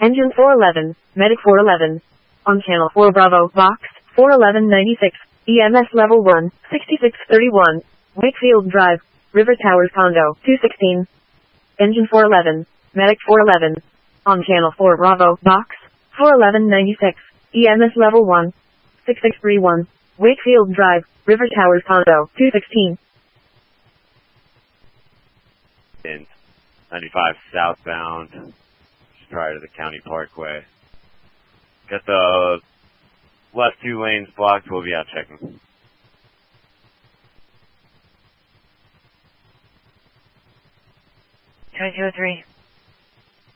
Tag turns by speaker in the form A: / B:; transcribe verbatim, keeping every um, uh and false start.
A: Engine four eleven, Medic four eleven. On channel four Bravo, box, four eleven ninety-six, E M S level one, sixty-six thirty-one, Wakefield Drive, River Towers Condo, two sixteen. Engine four eleven, Medic four eleven. On channel four Bravo, box, four eleven ninety-six, E M S level one, sixty-six thirty-one, Wakefield Drive, River Towers Condo, two sixteen.
B: In ninety-five southbound, just prior to the County Parkway. Got the left two lanes blocked, we'll be out checking.
C: two two three.